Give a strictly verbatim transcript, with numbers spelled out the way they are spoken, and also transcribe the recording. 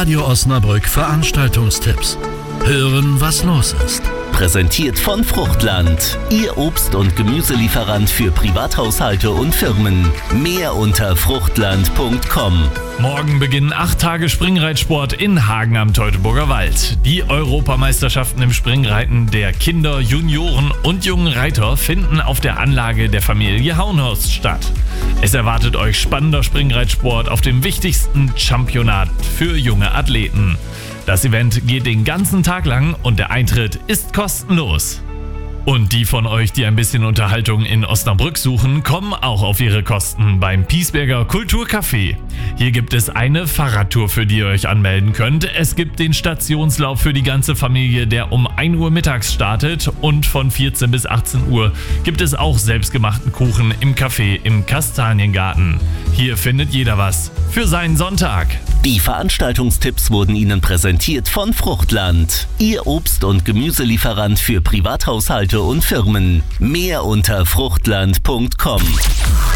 Radio Osnabrück Veranstaltungstipps. Hören, was los ist. Präsentiert von Fruchtland, Ihr Obst- und Gemüselieferant für Privathaushalte und Firmen. Mehr unter fruchtland punkt com. Morgen beginnen acht Tage Springreitsport in Hagen am Teutoburger Wald. Die Europameisterschaften im Springreiten der Kinder, Junioren und jungen Reiter finden auf der Anlage der Familie Hauenhorst statt. Es erwartet euch spannender Springreitsport auf dem wichtigsten Championat für junge Athleten. Das Event geht den ganzen Tag lang und der Eintritt ist kostenlos. Und die von euch, die ein bisschen Unterhaltung in Osnabrück suchen, kommen auch auf ihre Kosten beim Piesberger Kulturcafé. Hier gibt es eine Fahrradtour, für die ihr euch anmelden könnt. Es gibt den Stationslauf für die ganze Familie, der um ein Uhr mittags startet, und von vierzehn bis achtzehn Uhr gibt es auch selbstgemachten Kuchen im Café im Kastaniengarten. Hier findet jeder was für seinen Sonntag. Die Veranstaltungstipps wurden Ihnen präsentiert von Fruchtland, Ihr Obst- und Gemüselieferant für Privathaushalte und Firmen. Mehr unter fruchtland punkt com.